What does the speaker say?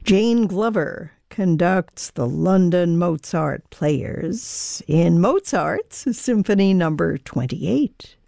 Jane Glover conducts the London Mozart Players in Mozart's Symphony No. 28.